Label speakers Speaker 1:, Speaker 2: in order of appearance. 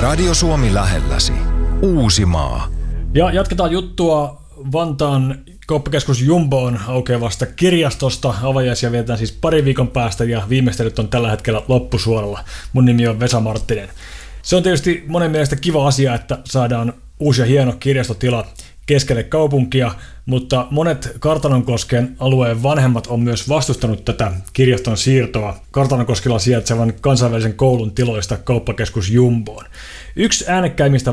Speaker 1: Radio Suomi lähelläsi. Uusimaa.
Speaker 2: Ja jatketaan juttua Vantaan kauppakeskus Jumboon aukeavasta kirjastosta. Avajaisia vietetään siis pari viikon päästä ja viimeistelyt on tällä hetkellä loppusuoralla. Mun nimi on Vesa Marttinen. Se on tietysti monen mielestä kiva asia, että saadaan uusi ja hieno kirjastotila keskelle kaupunkia, mutta monet Kartanonkosken alueen vanhemmat on myös vastustanut tätä kirjaston siirtoa Kartanonkoskella sijaitsevan kansainvälisen koulun tiloista kauppakeskus Jumboon. Yksi äänekkäimmistä